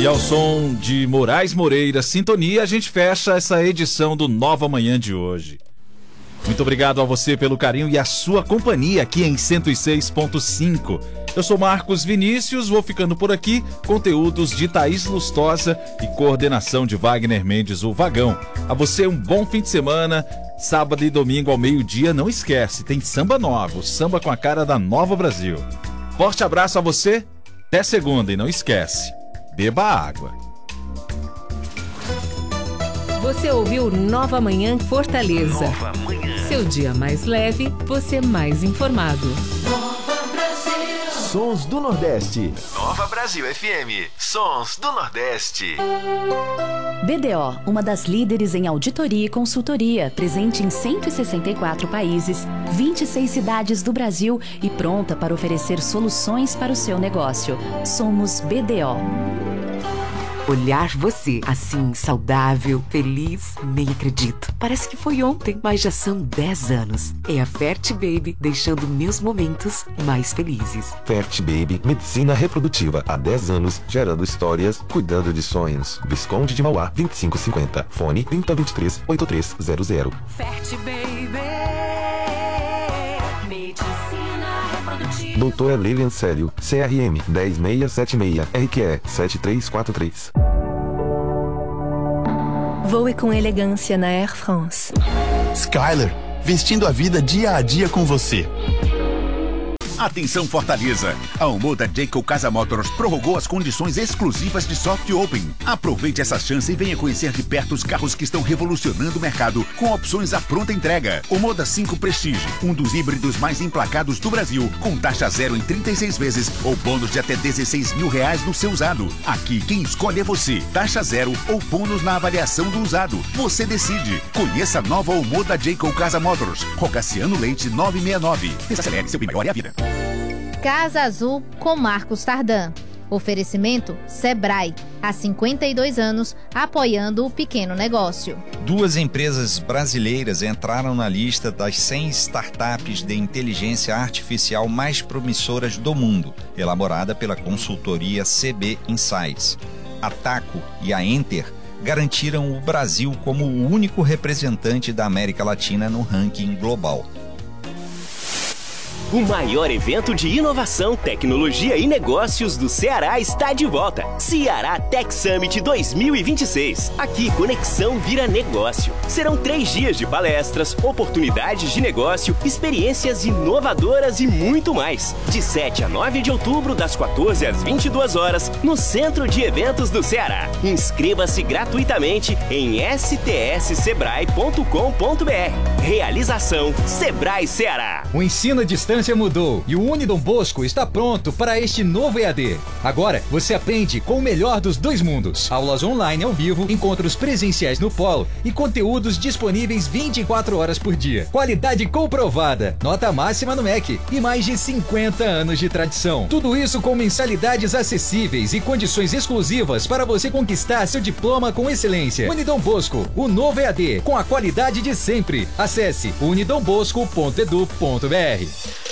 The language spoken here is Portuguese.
E ao som de Moraes Moreira, Sintonia, a gente fecha essa edição do Nova Manhã de hoje. Muito obrigado a você pelo carinho e a sua companhia aqui em 106.5. Eu sou Marcos Vinícius, vou ficando por aqui. Conteúdos de Thaís Lustosa e coordenação de Wagner Mendes, o Vagão. A você um bom fim de semana. Sábado e domingo ao meio-dia, não esquece, tem samba novo, samba com a cara da Nova Brasil. Forte abraço a você, até segunda e não esquece, beba água. Você ouviu Nova Manhã Fortaleza. Nova Manhã. Seu dia mais leve, você mais informado. Nova Brasil. Sons do Nordeste. Nova Brasil FM. Sons do Nordeste. BDO, uma das líderes em auditoria e consultoria, presente em 164 países, 26 cidades do Brasil e pronta para oferecer soluções para o seu negócio. Somos BDO. Olhar você assim, saudável, feliz, nem acredito. Parece que foi ontem, mas já são 10 anos. É a Fert Baby deixando meus momentos mais felizes. Fert Baby, medicina reprodutiva há 10 anos, gerando histórias, cuidando de sonhos. Visconde de Mauá, 2550. Fone 3023-8300. Fert Baby, medicina reprodutiva. Doutora Lilian Célio, CRM 10676, RQE 7343. Voe com elegância na Air France. Skyler, vestindo a vida dia a dia com você. Atenção Fortaleza! A Omoda Jayco Casa Motors prorrogou as condições exclusivas de Soft Open. Aproveite essa chance e venha conhecer de perto os carros que estão revolucionando o mercado com opções à pronta entrega. Omoda 5 Prestige, um dos híbridos mais emplacados do Brasil, com taxa zero em 36 vezes ou bônus de até R$16 mil no seu usado. Aqui quem escolhe é você. Taxa zero ou bônus na avaliação do usado. Você decide. Conheça a nova Omoda Jayco Casa Motors. Rogaciano Leite 969. Desacelere, seu melhor é a vida. Casa Azul com Marcos Tardan. Oferecimento Sebrae, há 52 anos, apoiando o pequeno negócio. 2 empresas brasileiras entraram na lista das 100 startups de inteligência artificial mais promissoras do mundo, elaborada pela consultoria CB Insights. A Taco e a Enter garantiram o Brasil como o único representante da América Latina no ranking global. O maior evento de inovação, tecnologia e negócios do Ceará está de volta. Ceará Tech Summit 2026. Aqui, conexão vira negócio. Serão 3 dias de palestras, oportunidades de negócio, experiências inovadoras e muito mais. De 7 a 9 de outubro, das 14 às 22 horas, no Centro de Eventos do Ceará. Inscreva-se gratuitamente em stssebrae.com.br. Realização Sebrae Ceará. O ensino à distância mudou e o Unidom Bosco está pronto para este novo EAD. Agora você aprende com o melhor dos 2 mundos. Aulas online ao vivo, encontros presenciais no polo e conteúdos disponíveis 24 horas por dia. Qualidade comprovada, nota máxima no MEC e mais de 50 anos de tradição. Tudo isso com mensalidades acessíveis e condições exclusivas para você conquistar seu diploma com excelência. Unidom Bosco, o novo EAD com a qualidade de sempre. Acesse unidombosco.edu.br.